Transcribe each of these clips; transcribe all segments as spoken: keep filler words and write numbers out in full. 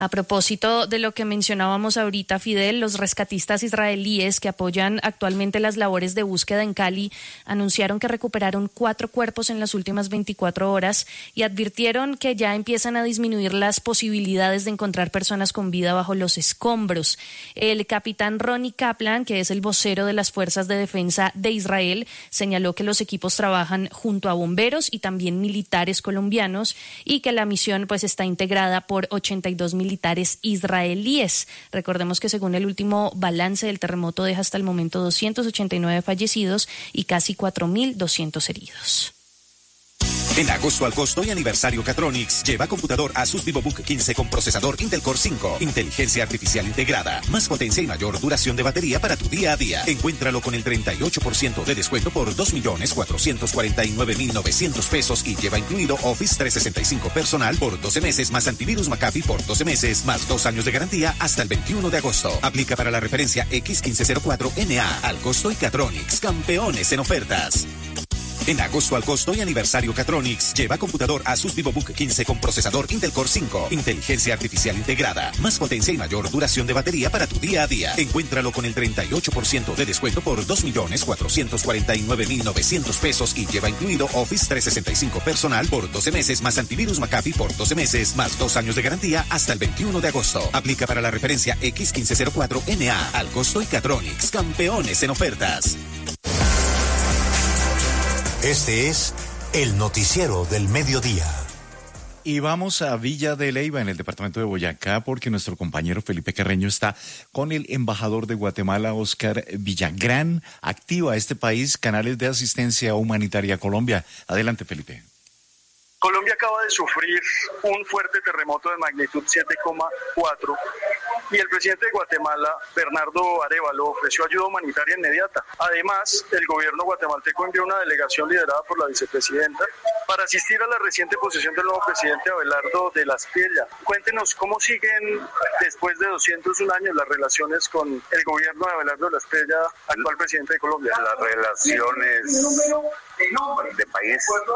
A propósito de lo que mencionábamos ahorita, Fidel, los rescatistas israelíes que apoyan actualmente las labores de búsqueda en Cali anunciaron que recuperaron cuatro cuerpos en las últimas veinticuatro horas y advirtieron que ya empiezan a disminuir las posibilidades de encontrar personas con vida bajo los escombros. El capitán Ronnie Kaplan, que es el vocero de las Fuerzas de Defensa de Israel, señaló que los equipos trabajan junto a bomberos y también militares colombianos y que la misión pues está integrada por ochenta y dos militares militares israelíes. Recordemos que según el último balance del terremoto deja hasta el momento doscientos ochenta y nueve fallecidos y casi cuatro mil doscientos heridos. En agosto al costo y aniversario Catronics, lleva computador Asus VivoBook quince con procesador Intel Core cinco, inteligencia artificial integrada, más potencia y mayor duración de batería para tu día a día. Encuéntralo con el treinta y ocho por ciento de descuento por dos millones cuatrocientos cuarenta y nueve mil novecientos pesos y lleva incluido Office trescientos sesenta y cinco personal por doce meses más antivirus McAfee por doce meses más dos años de garantía hasta el veintiuno de agosto. Aplica para la referencia X quince cero cuatro N A al costo y Catronics, campeones en ofertas. En agosto al costo y aniversario Catronics, lleva computador Asus VivoBook quince con procesador Intel Core cinco, inteligencia artificial integrada, más potencia y mayor duración de batería para tu día a día. Encuéntralo con el treinta y ocho por ciento de descuento por dos millones cuatrocientos cuarenta y nueve mil novecientos pesos y lleva incluido Office trescientos sesenta y cinco personal por doce meses más antivirus McAfee por doce meses más dos años de garantía hasta el veintiuno de agosto. Aplica para la referencia X quince cero cuatro N A al costo y Catronics, campeones en ofertas. Este es el noticiero del mediodía. Y vamos a Villa de Leyva, en el departamento de Boyacá, porque nuestro compañero Felipe Carreño está con el embajador de Guatemala, Oscar Villagrán. Activa este país canales de asistencia humanitaria a Colombia. Adelante, Felipe. Colombia acaba de sufrir un fuerte terremoto de magnitud siete coma cuatro y el presidente de Guatemala, Bernardo Arévalo, ofreció ayuda humanitaria inmediata. Además, el gobierno guatemalteco envió una delegación liderada por la vicepresidenta para asistir a la reciente posesión del nuevo presidente Abelardo de la Espriella. Cuéntenos cómo siguen, después de doscientos un años, las relaciones con el gobierno de Abelardo de la Espriella, actual presidente de Colombia. Las relaciones de país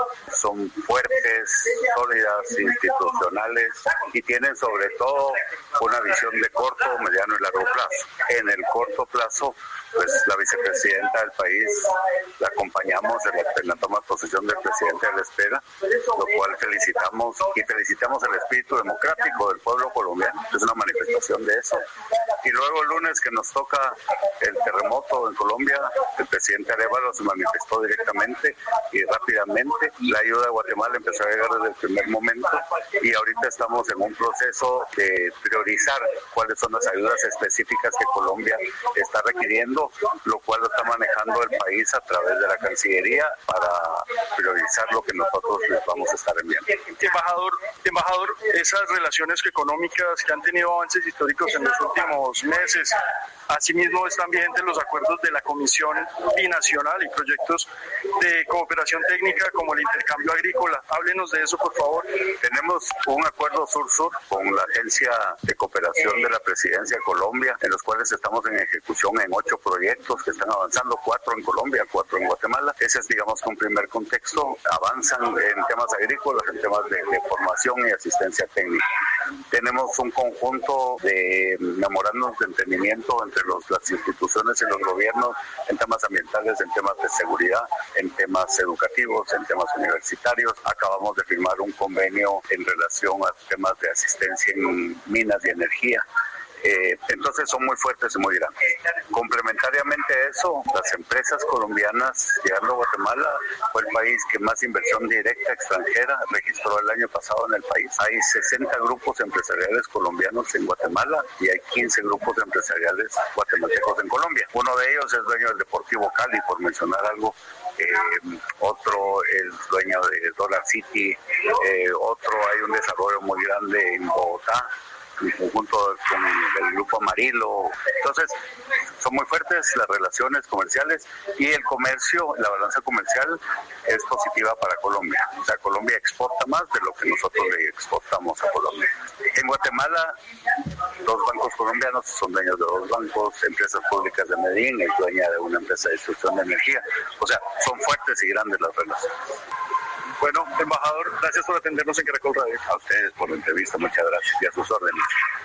son fuertes, sólidas, institucionales y tienen sobre todo una visión de corto, mediano y largo plazo. En el corto plazo, pues la vicepresidenta del país la acompañamos en la, en la toma de posesión del presidente de la Espera, lo cual felicitamos y felicitamos el espíritu democrático del pueblo colombiano, es una manifestación de eso. Y luego el lunes que nos toca el terremoto en Colombia, el presidente Arévalo se manifestó directamente y rápidamente. La ayuda de Guatemala empezó a llegar desde el primer momento y ahorita estamos en un proceso de priorizar cuáles son las ayudas específicas que Colombia está requiriendo, lo cual lo está manejando el país a través de la Cancillería para priorizar lo que nosotros les vamos a estar enviando. Embajador, embajador, esas relaciones económicas que han tenido avances históricos en los últimos meses, asimismo están vigentes los acuerdos de la Comisión Binacional y proyectos de cooperación técnica como el intercambio agrícola. Háblenos de eso, por favor. Tenemos un acuerdo sur-sur con la Agencia de Cooperación de la Presidencia de Colombia, en los cuales estamos en ejecución en ocho proyectos que están avanzando, cuatro en Colombia, cuatro en Guatemala. Ese es, digamos, un primer contexto. Avanzan en temas agrícolas, en temas de, de formación y asistencia técnica. Tenemos un conjunto de memorandos de entendimiento entre los, las instituciones y los gobiernos en temas ambientales, en temas de seguridad, en temas educativos, en temas universitarios. Acabamos de firmar un convenio en relación a temas de asistencia en minas y energía. Eh, entonces son muy fuertes y muy grandes. Complementariamente a eso, las empresas colombianas llegando a Guatemala fue el país que más inversión directa extranjera registró el año pasado en el país. Hay sesenta grupos empresariales colombianos en Guatemala y hay quince grupos empresariales guatemaltecos en Colombia. Uno de ellos es dueño del Deportivo Cali, por mencionar algo. Eh, otro es dueño de Dollar City, eh, otro hay un desarrollo muy grande en Bogotá, en conjunto con el Grupo Amarillo. Entonces, son muy fuertes las relaciones comerciales y el comercio, la balanza comercial es positiva para Colombia. O sea, Colombia exporta más de lo que nosotros le exportamos a Colombia. En Guatemala, dos bancos colombianos son dueños de dos bancos, empresas públicas de Medellín es dueña de una empresa de distribución de energía. O sea, son fuertes y grandes las relaciones. Bueno, embajador, gracias por atendernos en Caracol Radio. A ustedes por la entrevista, muchas gracias y a sus órdenes.